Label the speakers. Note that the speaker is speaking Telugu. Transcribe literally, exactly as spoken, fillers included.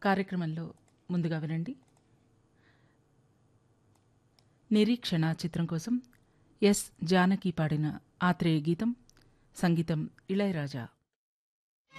Speaker 1: కార్యక్రమంలో ముందుగా వినండి. నిరీక్షణ చిత్రం కోసం ఎస్ జానకి పాడిన ఆత్రేయ గీతం, సంగీతం ఇళయరాజా.